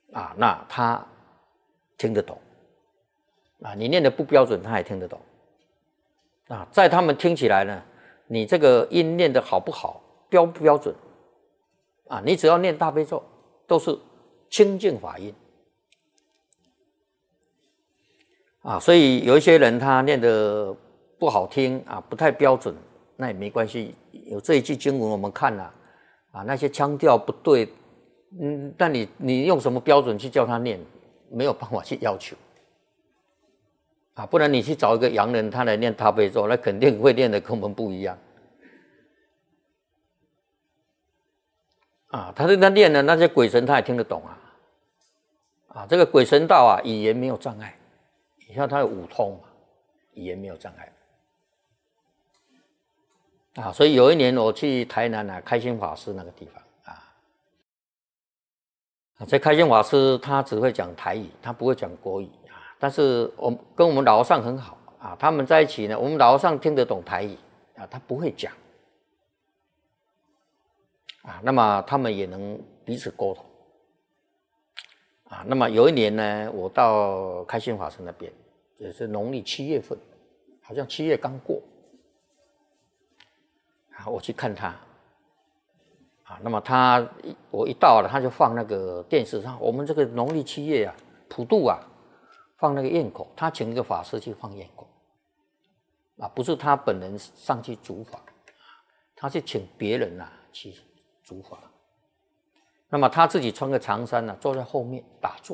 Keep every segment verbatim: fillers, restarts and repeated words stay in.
啊，那他听得懂啊，你念的不标准，他也听得懂啊，在他们听起来呢，你这个音念的好不好，标不标准啊？你只要念大悲咒，都是清净法音啊，所以有一些人他念的不好听啊，不太标准，那也没关系。有这一句经文我们看了 啊, 啊，那些腔调不对，嗯，但你你用什么标准去叫他念，没有办法去要求啊，不然你去找一个洋人他来念大悲咒，那肯定会念的跟我们不一样啊。他在那念的那些鬼神他也听得懂啊，啊，这个鬼神道啊，语言没有障碍，你看他有五通嘛，语言没有障碍。啊，所以有一年我去台南啊，开心法师那个地方啊，这开心法师他只会讲台语，他不会讲国语啊。但是我跟我们老和尚很好啊，他们在一起呢，我们老和尚听得懂台语啊，他不会讲啊，那么他们也能彼此沟通啊。那么有一年呢，我到开心法师那边，也是农历七月份，好像七月刚过。我去看他，啊，那么他我一到了，他就放那个电视上，我们这个农历七月啊，普渡啊，放那个焰口，他请一个法师去放焰口，啊，不是他本人上去主法，他是请别人啊去主法。那么他自己穿个长衫啊，坐在后面打坐，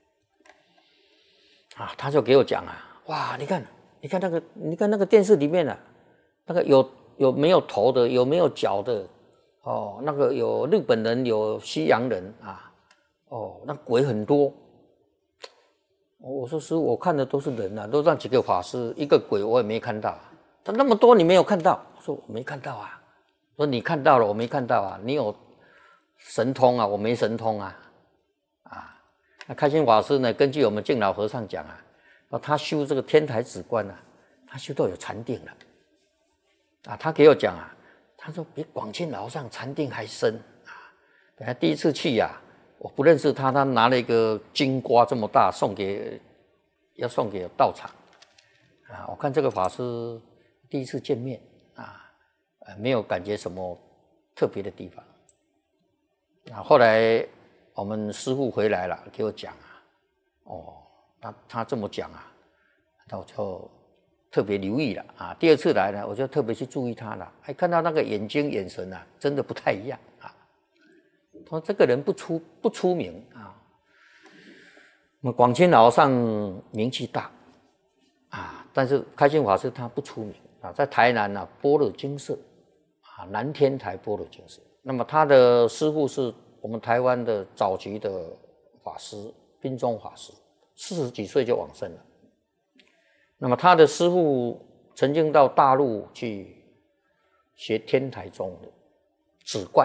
啊，他就给我讲啊，哇，你看，你看那个，你看那个电视里面啊，那个有。有没有头的，有没有脚的，哦，那个有日本人，有西洋人啊，哦，那鬼很多。我说师父，我看的都是人啊，都那几个法师，一个鬼我也没看到。他那么多你没有看到？我说我没看到啊。说你看到了，我没看到啊。你有神通啊，我没神通啊。啊，那开心法师呢？根据我们净老和尚讲啊，他修这个天台止观啊，他修到有禅定了。啊，他给我讲啊，他说比广钦老和尚禅定还深啊。本来第一次去呀、啊，我不认识他，他拿了一个金瓜这么大送给，要送给道场啊。我看这个法师第一次见面啊，呃，没有感觉什么特别的地方。啊，后来我们师父回来了，给我讲啊，哦，他他这么讲啊，那我就。特别留意了啊！第二次来呢，我就特别去注意他了。哎，看到那个眼睛、眼神啊，真的不太一样啊。他说这个人不出不出名啊。那么广钦老和尚名气大啊，但是开心法师他不出名啊，在台南啊，般若精舍啊，南天台般若精舍。那么他的师父是我们台湾的早期的法师宾中法师，四十几岁就往生了。那么他的师父曾经到大陆去学天台宗的止观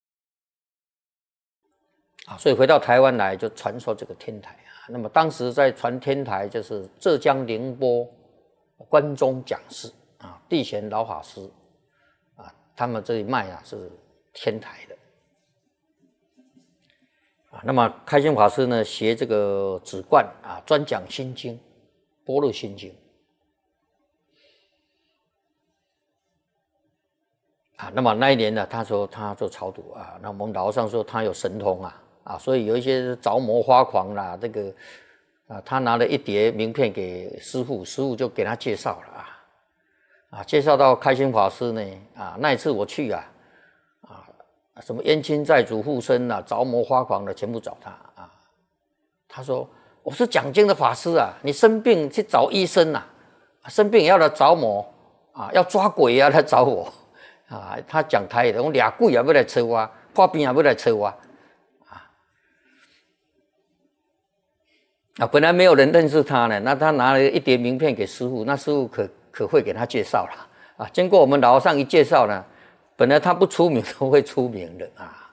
啊，所以回到台湾来就传授这个天台啊。那么当时在传天台就是浙江宁波关中讲师啊，地贤老法师啊，他们这一脉啊是天台的啊。那么开心法师呢学这个止观啊，专讲心经，般若心经。啊，那么那一年呢，他说他做超度啊，那我们老和尚说他有神通啊，啊，所以有一些着魔发狂啦，这个啊，他拿了一叠名片给师父，师父就给他介绍了啊，啊，介绍到开心法师呢，啊，那一次我去啊，啊，什么冤亲债主附身啊，着魔发狂的全部找他啊，他说我是讲经的法师啊，你生病去找医生啊，生病也要来找魔啊，要抓鬼也要来找我。啊，他讲台语的，我俩鬼也要来找我，破病也要来找我，啊，啊，本来没有人认识他呢，那他拿了一叠名片给师父，那师父可可会给他介绍了，啊，经过我们老和尚一介绍呢，本来他不出名都会出名的啊。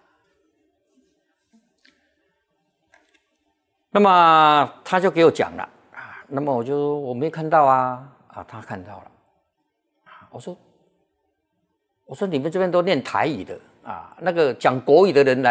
那么他就给我讲了啊，那么我就我没看到啊，啊，他看到了，啊，我说。我说你们这边都念台语的啊，那个讲国语的人来。